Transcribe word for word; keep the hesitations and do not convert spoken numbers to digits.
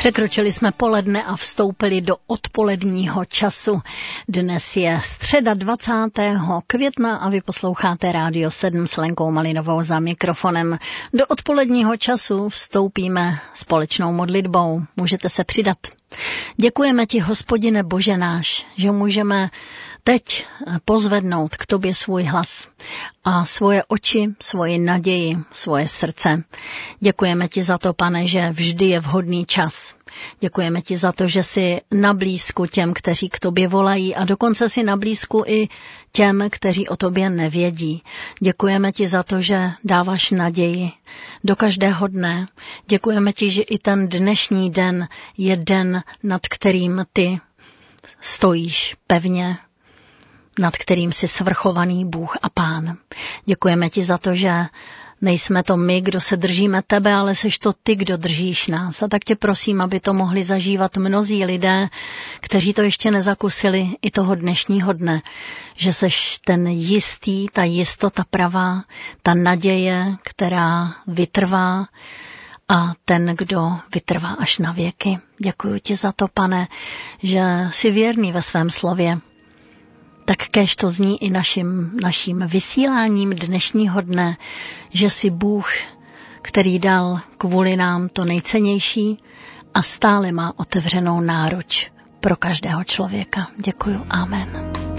Překročili jsme poledne a vstoupili do odpoledního času. Dnes je středa dvacátého května a vy posloucháte Rádio sedm s Lenkou Malinovou za mikrofonem. Do odpoledního času vstoupíme společnou modlitbou. Můžete se přidat. Děkujeme ti, Hospodine Bože náš, že můžeme teď pozvednout k tobě svůj hlas a svoje oči, svoji naději, svoje srdce. Děkujeme ti za to, Pane, že vždy je vhodný čas. Děkujeme ti za to, že jsi na blízku těm, kteří k tobě volají a dokonce si na blízku i těm, kteří o tobě nevědí. Děkujeme ti za to, že dáváš naději do každého dne. Děkujeme ti, že i ten dnešní den je den, nad kterým ty stojíš pevně, nad kterým jsi svrchovaný Bůh a Pán. Děkujeme ti za to, že nejsme to my, kdo se držíme tebe, ale seš to ty, kdo držíš nás. A tak tě prosím, aby to mohli zažívat mnozí lidé, kteří to ještě nezakusili i toho dnešního dne. Že seš ten jistý, ta jistota pravá, ta naděje, která vytrvá a ten, kdo vytrvá až na věky. Děkuji ti za to, Pane, že jsi věrný ve svém slově. Tak kéž to zní i naším, naším vysíláním dnešního dne, že jsi Bůh, který dal kvůli nám to nejcennější a stále má otevřenou náruč pro každého člověka. Děkuju. Amen.